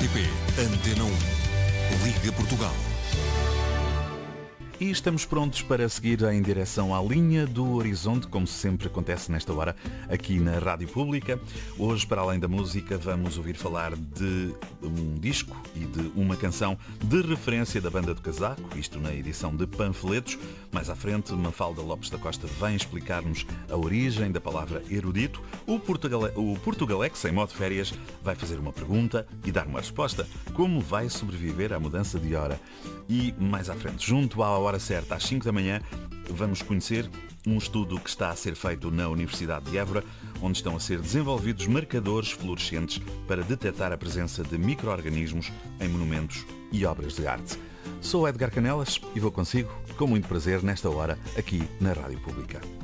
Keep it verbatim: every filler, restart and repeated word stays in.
T P Antena um. Liga Portugal. E estamos prontos para seguir em direção à linha do horizonte, como sempre acontece nesta hora aqui na Rádio Pública. Hoje, para além da música, vamos ouvir falar de um disco e de uma canção de referência da Banda do Casaco, isto na edição de Panfletos. Mais à frente, Mafalda Lopes da Costa vem explicar-nos a origem da palavra erudito. O, Portugale... o Portugalex, em modo férias, vai fazer uma pergunta e dar uma resposta. Como vai sobreviver à mudança de hora? E mais à frente, junto à hora certa, às cinco da manhã, vamos conhecer um estudo que está a ser feito na Universidade de Évora, onde estão a ser desenvolvidos marcadores fluorescentes para detectar a presença de micro-organismos em monumentos e obras de arte. Sou Edgar Canelas e vou consigo, com muito prazer, nesta hora, aqui na Rádio Pública.